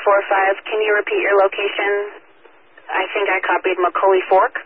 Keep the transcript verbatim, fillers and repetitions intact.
four five. Can you repeat your location? I think I copied Macaulay Fork.